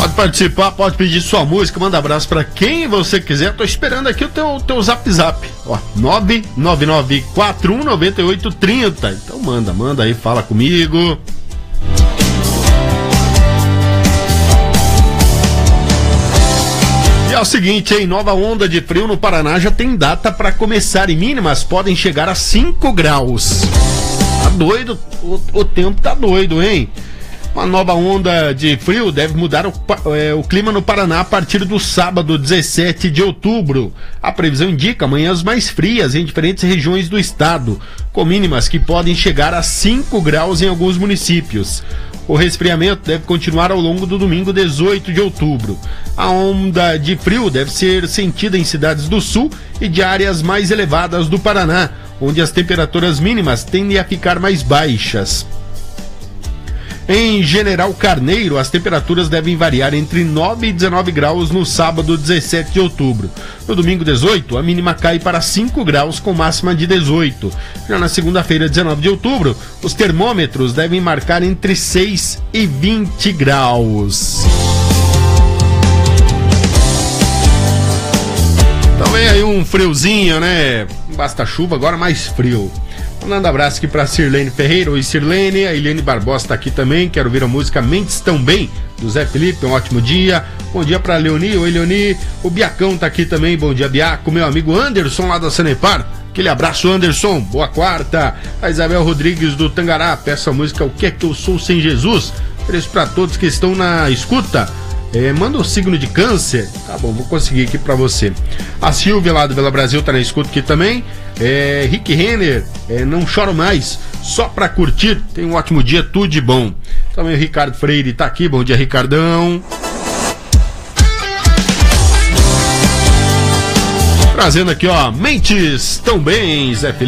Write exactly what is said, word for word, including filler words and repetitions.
Pode participar, pode pedir sua música, manda abraço pra quem você quiser. Tô esperando aqui o teu, teu zap zap. Ó, nove nove nove quatro um nove oito três zero. Então manda, manda aí, fala comigo. E é o seguinte, hein? Nova onda de frio no Paraná já tem data pra começar e mínimas podem chegar a cinco graus. Tá doido, o, o tempo tá doido, hein? Uma nova onda de frio deve mudar o, é, o clima no Paraná a partir do sábado, dezessete de outubro. A previsão indica manhãs mais frias em diferentes regiões do estado, com mínimas que podem chegar a cinco graus em alguns municípios. O resfriamento deve continuar ao longo do domingo, dezoito de outubro. A onda de frio deve ser sentida em cidades do sul e de áreas mais elevadas do Paraná, onde as temperaturas mínimas tendem a ficar mais baixas. Em General Carneiro, as temperaturas devem variar entre nove e dezenove graus no sábado, dezessete de outubro. No domingo, dezoito, a mínima cai para cinco graus com máxima de dezoito. Já na segunda-feira, dezenove de outubro, os termômetros devem marcar entre seis e vinte graus. Então vem aí um friozinho, né? Basta chuva, agora mais frio. Mandando abraço aqui pra Sirlene Ferreira. Oi, Sirlene. A Eliane Barbosa tá aqui também. Quero ouvir a música Mentes Tão Bem, do Zé Felipe. Um ótimo dia. Bom dia pra Leoni. Oi, Leoni. O Biacão tá aqui também. Bom dia, Biaco. Meu amigo Anderson lá da Sanepar. Aquele abraço, Anderson. Boa quarta. A Isabel Rodrigues do Tangará. Peça a música O Que É Que Eu Sou Sem Jesus. Preço pra todos que estão na escuta. É, manda o signo de câncer. Tá bom, vou conseguir aqui pra você. A Silvia lá do Vila Brasil tá na escuta aqui também. É, Rick Renner, é, Não Choro Mais, só pra curtir. Tem um ótimo dia, tudo de bom. Também o Ricardo Freire tá aqui. Bom dia, Ricardão. Trazendo aqui, ó, Mentes Tão Bem, Zé Felipe.